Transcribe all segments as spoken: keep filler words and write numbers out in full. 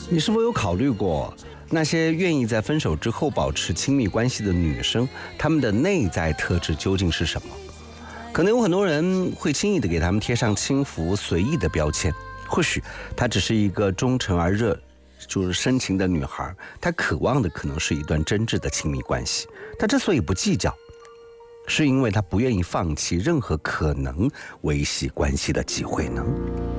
你是否有考虑过，那些愿意在分手之后保持亲密关系的女生，她们的内在特质究竟是什么？可能有很多人会轻易地给她们贴上轻浮随意的标签，或许她只是一个忠诚而热就是深情的女孩，她渴望的可能是一段真挚的亲密关系。她之所以不计较，是因为她不愿意放弃任何可能维系关系的机会呢。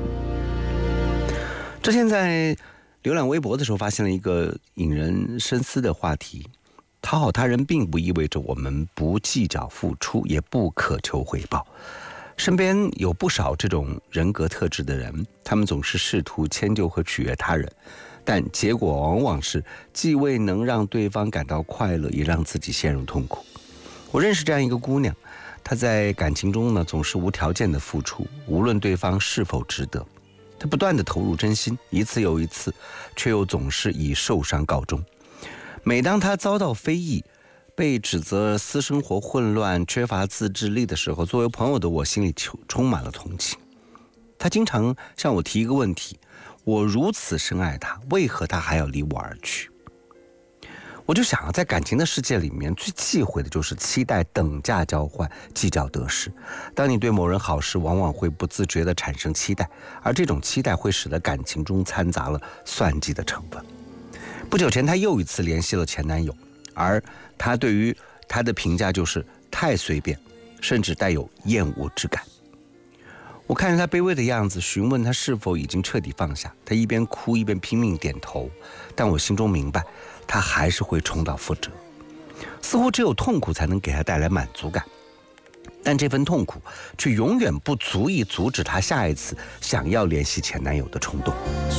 之前在浏览微博的时候，发现了一个引人深思的话题：讨好他人并不意味着我们不计较付出，也不渴求回报。身边有不少这种人格特质的人，他们总是试图迁就和取悦他人，但结果往往是既未能让对方感到快乐，也让自己陷入痛苦。我认识这样一个姑娘，她在感情中呢总是无条件的付出，无论对方是否值得。她不断地投入真心，一次又一次，却又总是以受伤告终。每当她遭到非议，被指责私生活混乱、缺乏自制力的时候，作为朋友的我心里充满了同情。她经常向我提一个问题：我如此深爱她，为何她还要离我而去？我就想啊，在感情的世界里面，最忌讳的就是期待等价交换，计较得失。当你对某人好时，往往会不自觉地产生期待，而这种期待会使得感情中掺杂了算计的成分。不久前，她又一次联系了前男友，而她对于他的评价就是太随便，甚至带有厌恶之感。我看着他卑微的样子，询问他是否已经彻底放下。他一边哭一边拼命点头，但我心中明白，他还是会重蹈覆辙。似乎只有痛苦才能给他带来满足感，但这份痛苦却永远不足以阻止他下一次想要联系前男友的冲动。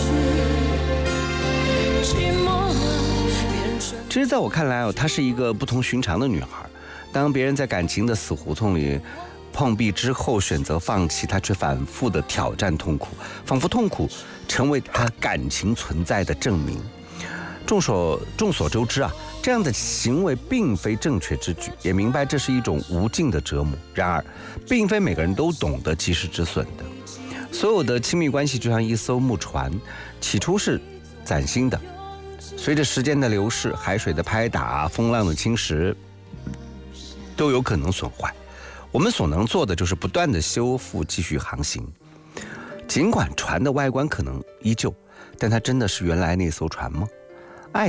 其实在我看来，她是一个不同寻常的女孩。当别人在感情的死胡同里碰壁之后选择放弃，她却反复的挑战痛苦，仿佛痛苦成为她感情存在的证明。众所众所周知啊，这样的行为并非正确之举，也明白这是一种无尽的折磨。然而，并非每个人都懂得及时止损的。所有的亲密关系就像一艘木船，起初是崭新的，随着时间的流逝，海水的拍打，风浪的侵蚀，都有可能损坏。我们所能做的就是不断的修复，继续航行。尽管船的外观可能依旧，但它真的是原来那艘船吗？